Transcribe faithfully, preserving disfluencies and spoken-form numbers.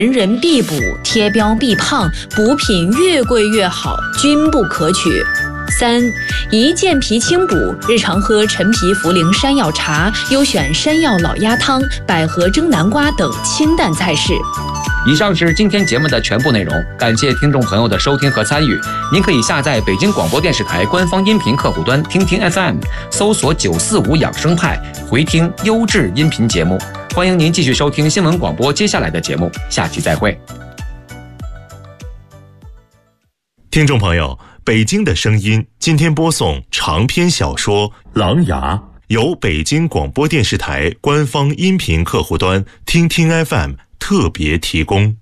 人人必补，贴标必胖，补品越贵越好，均不可取。三、宜健脾清补，日常喝陈皮茯苓山药茶，优选山药老鸭汤、百合蒸南瓜等清淡菜式。 以上是今天节目的全部内容，感谢听众朋友的收听和参与。您可以下载北京广播电视台官方音频客户端听听 F M， 搜索九四五养生派，回听优质音频节目。欢迎您继续收听新闻广播接下来的节目，下期再会。 听众朋友，北京的声音今天播送长篇小说《狼牙》，由北京广播电视台官方音频客户端听听 F M 特别提供。